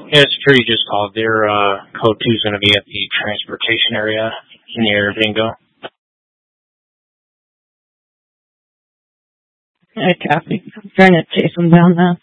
Yeah, security just called. Their code 2 is going to be at the transportation area near Bingo. Okay, copy. I'm trying to chase them down now.